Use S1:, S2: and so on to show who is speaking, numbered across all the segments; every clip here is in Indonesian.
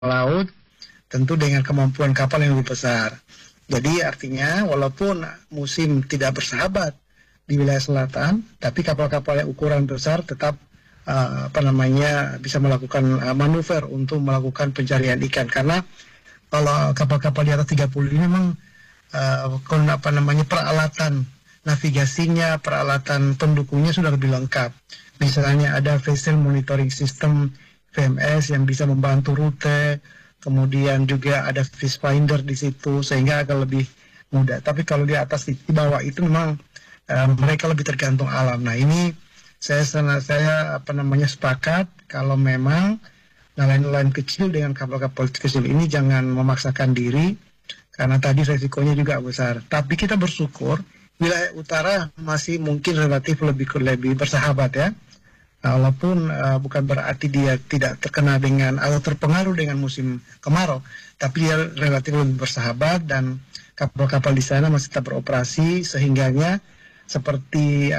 S1: laut, tentu dengan kemampuan kapal yang lebih besar. Jadi artinya walaupun musim tidak bersahabat di wilayah selatan, tapi kapal-kapal yang ukuran besar tetap bisa melakukan manuver untuk melakukan pencarian ikan. Karena kalau kapal-kapal di atas 30 ini memang peralatan navigasinya, peralatan pendukungnya sudah lebih lengkap. Misalnya ada vessel monitoring system VMS yang bisa membantu rute, kemudian juga ada fish finder di situ sehingga agak lebih mudah. Tapi kalau di atas di bawah itu memang mereka lebih tergantung alam. Nah ini saya sepakat kalau memang nelayan-nelayan kecil dengan kapal-kapal kecil ini jangan memaksakan diri karena tadi resikonya juga besar. Tapi kita bersyukur wilayah utara masih mungkin relatif lebih bersahabat ya. Walaupun bukan berarti dia tidak terkena dengan atau terpengaruh dengan musim kemarau, tapi dia relatif lebih bersahabat dan kapal-kapal di sana masih tetap beroperasi sehingganya seperti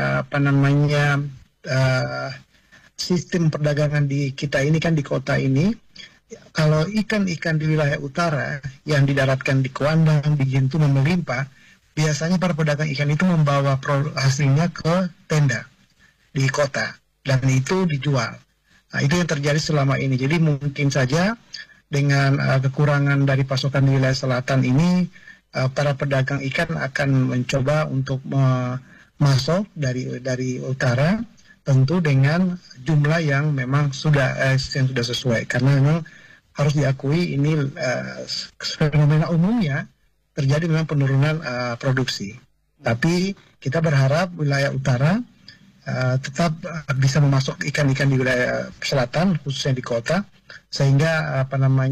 S1: sistem perdagangan di kita ini kan di kota ini, kalau ikan-ikan di wilayah utara yang didaratkan di Kuandang, di Gintu melimpah, biasanya para pedagang ikan itu membawa hasilnya ke tenda di kota. Dan itu dijual. Nah, itu yang terjadi selama ini. Jadi mungkin saja dengan kekurangan dari pasokan di wilayah selatan ini, para pedagang ikan akan mencoba untuk masuk dari utara, tentu dengan jumlah yang memang sudah sesuai. Karena memang harus diakui ini fenomena umumnya terjadi memang penurunan produksi. Tapi kita berharap wilayah utara tetap bisa memasok ikan-ikan di wilayah selatan khususnya di kota sehingga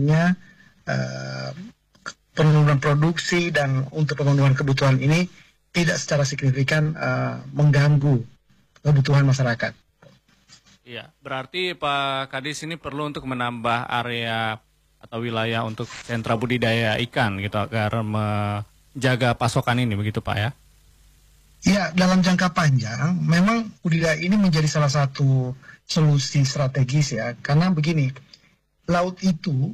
S1: penurunan produksi dan untuk pemenuhan kebutuhan ini tidak secara signifikan mengganggu kebutuhan masyarakat.
S2: Iya, berarti Pak Kadis ini perlu untuk menambah area atau wilayah untuk sentra budidaya ikan gitu agar menjaga pasokan ini begitu Pak ya?
S1: Ya, dalam jangka panjang, memang budidaya ini menjadi salah satu solusi strategis ya. Karena begini, laut itu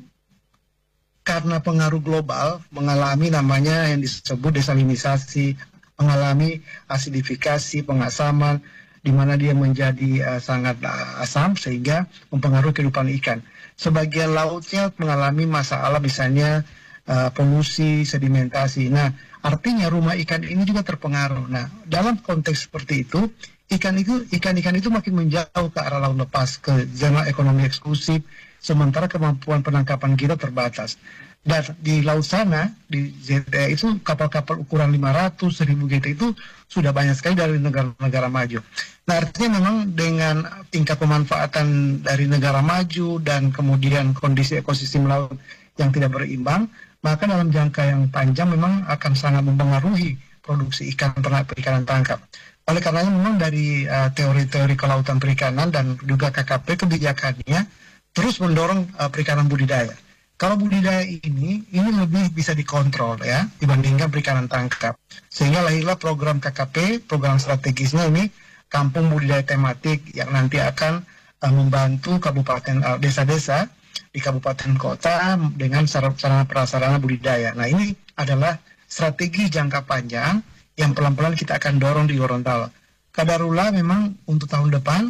S1: karena pengaruh global mengalami namanya yang disebut desalinisasi, mengalami asidifikasi, pengasaman, di mana dia menjadi sangat asam sehingga mempengaruhi kehidupan ikan. Sebagian lautnya mengalami masalah misalnya polusi, sedimentasi. Nah, artinya rumah ikan ini juga terpengaruh. Nah, dalam konteks seperti itu, ikan-ikan itu makin menjauh ke arah laut lepas, ke zona ekonomi eksklusif, sementara kemampuan penangkapan kita terbatas. Dan di laut sana, di ZTE itu kapal-kapal ukuran 500, 1000 GT itu sudah banyak sekali dari negara-negara maju. Nah, artinya memang dengan tingkat pemanfaatan dari negara maju dan kemudian kondisi ekosistem laut yang tidak berimbang, maka dalam jangka yang panjang memang akan sangat mempengaruhi produksi ikan ternak perikanan tangkap. Oleh karenanya memang dari teori-teori kelautan perikanan dan juga KKP kebijakannya terus mendorong perikanan budidaya. Kalau budidaya ini lebih bisa dikontrol ya dibandingkan perikanan tangkap. Sehingga lahirlah program KKP, program strategisnya ini kampung budidaya tematik yang nanti akan membantu kabupaten desa-desa di kabupaten kota dengan sarana prasarana budidaya. Nah, ini adalah strategi jangka panjang yang pelan-pelan kita akan dorong di Gorontalo. Kadarullah memang untuk tahun depan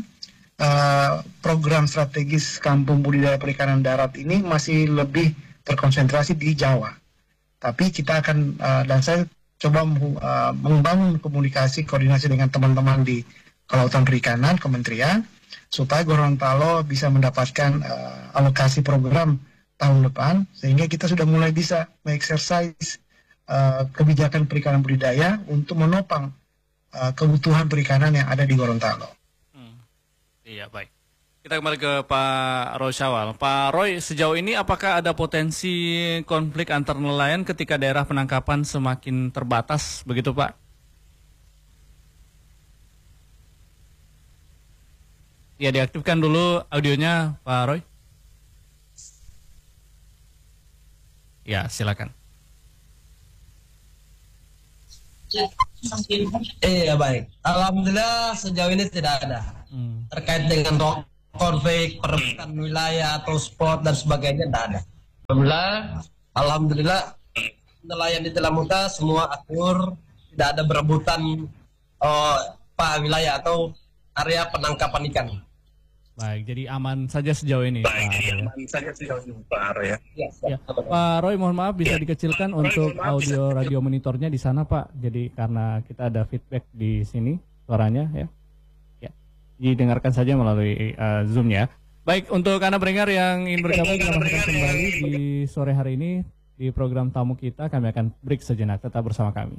S1: program strategis kampung budidaya perikanan darat ini masih lebih terkonsentrasi di Jawa. Tapi kita akan dan saya coba membangun komunikasi koordinasi dengan teman-teman di kelautan perikanan kementerian supaya Gorontalo bisa mendapatkan alokasi program tahun depan sehingga kita sudah mulai bisa mengeksersis kebijakan perikanan budidaya untuk menopang kebutuhan perikanan yang ada di Gorontalo.
S2: Iya, baik. Kita kembali ke Pak Roy Syawal. Pak Roy, sejauh ini apakah ada potensi konflik antar nelayan ketika daerah penangkapan semakin terbatas, begitu Pak? Ya, diaktifkan dulu audionya Pak Roy. Ya, silakan.
S3: Iya baik. Alhamdulillah sejauh ini tidak ada. Terkait dengan konflik perebutan wilayah atau spot dan sebagainya tidak ada. Alhamdulillah nelayan di Telamuka semua akur, tidak ada berebutan wilayah atau area penangkapan ikan.
S2: Baik, jadi aman saja sejauh ini.
S4: Pak Roy ya.
S2: Ya, Pak Roy, mohon maaf bisa dikecilkan untuk audio radio monitornya di sana, Pak. Jadi karena kita ada feedback di sini suaranya ya. Ya, didengarkan saja melalui Zoom ya. Baik, untuk Anda pendengar yang ingin bergabung kembali di sore hari ini di program tamu kita, kami akan break sejenak. Tetap bersama kami.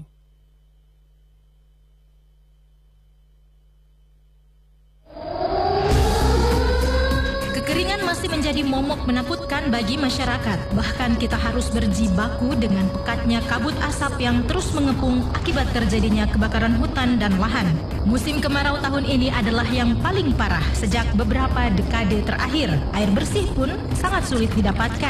S5: Kekeringan masih menjadi momok menakutkan bagi masyarakat. Bahkan kita harus berjibaku dengan pekatnya kabut asap yang terus mengepung akibat terjadinya kebakaran hutan dan lahan. Musim kemarau tahun ini adalah yang paling parah sejak beberapa dekade terakhir. Air bersih pun sangat sulit didapatkan.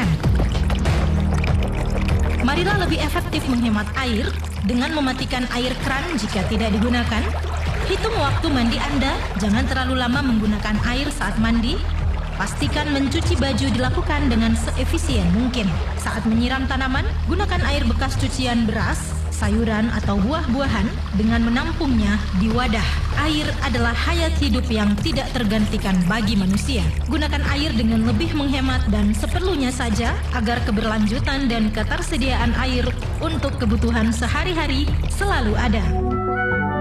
S5: Marilah lebih efektif menghemat air dengan mematikan air kran jika tidak digunakan. Hitung waktu mandi Anda, jangan terlalu lama menggunakan air saat mandi. Pastikan mencuci baju dilakukan dengan seefisien mungkin. Saat menyiram tanaman, gunakan air bekas cucian beras, sayuran atau buah-buahan dengan menampungnya di wadah. Air adalah hayat hidup yang tidak tergantikan bagi manusia. Gunakan air dengan lebih menghemat dan seperlunya saja agar keberlanjutan dan ketersediaan air untuk kebutuhan sehari-hari selalu ada.